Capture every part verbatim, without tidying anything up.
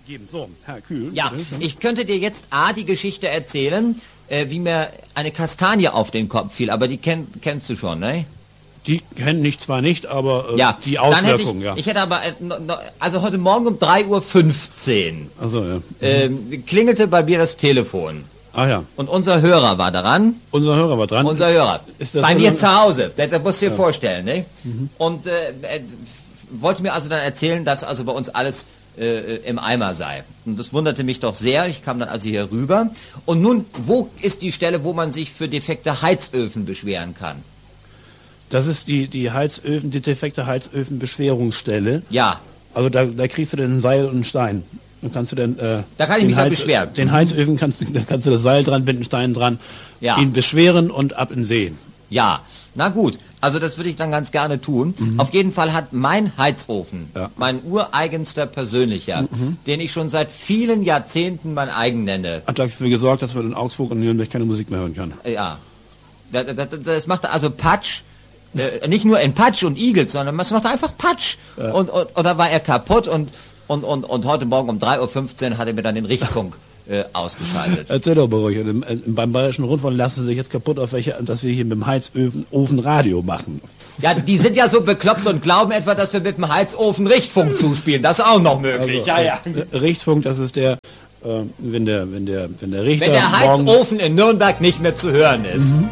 geben. So, Herr Kühl. Ja, ich könnte dir jetzt A, die Geschichte erzählen, äh, wie mir eine Kastanie auf den Kopf fiel, aber die kenn, kennst du schon, ne? Die kennen ich zwar nicht, aber äh, ja, die Auswirkungen, ich, ja. Ich hätte aber, äh, no, no, also heute Morgen um drei Uhr fünfzehn also, ja. äh, klingelte bei mir das Telefon. Ah ja. Und unser Hörer war daran. Unser Hörer war dran. Unser Hörer. Ist das bei so mir lange? zu Hause. Das, das musst du dir Ja. vorstellen, ne? Mhm. Und äh, äh, wollte mir also dann erzählen, dass also bei uns alles äh, im Eimer sei. Und das wunderte mich doch sehr. Ich kam dann also hier rüber. Und nun, wo ist die Stelle, wo man sich für defekte Heizöfen beschweren kann? Das ist die, die Heizöfen, die defekte Heizöfenbeschwerungsstelle. Ja. Also da, da kriegst du dann ein Seil und einen Stein. Dann kannst du dann, äh, da kann ich mich dann beschweren. Den Heizöfen kannst du, da kannst du das Seil dran binden, Stein dran, ja. ihn beschweren und ab in See. Ja, na gut. Also das würde ich dann ganz gerne tun. Mhm. Auf jeden Fall hat mein Heizofen, ja. mein ureigenster persönlicher, mhm. den ich schon seit vielen Jahrzehnten mein eigen nenne. Hat dafür gesorgt, dass man in Augsburg und Nürnberg keine Musik mehr hören kann. Ja. Das, das, das macht also Patsch. Äh, nicht nur in Patsch und Igels, sondern es macht einfach Patsch. Ja. Und, und, und da war er kaputt und, und, und, und heute Morgen um drei Uhr fünfzehn hat er mir dann den Richtfunk äh, ausgeschaltet. Erzähl doch mal ruhig. Beim Bayerischen Rundfunk lassen sie sich jetzt kaputt, auf welche, dass wir hier mit dem Heizofen Ofen Radio machen. Ja, die sind ja so bekloppt und glauben etwa, dass wir mit dem Heizofen Richtfunk zuspielen. Das ist auch noch möglich. Also, ja, ja. Richtfunk, das ist der, äh, wenn der, wenn der, wenn der Richter. Wenn der Heizofen in Nürnberg nicht mehr zu hören ist. Mhm.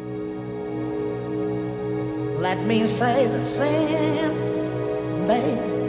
Let me say the same, baby.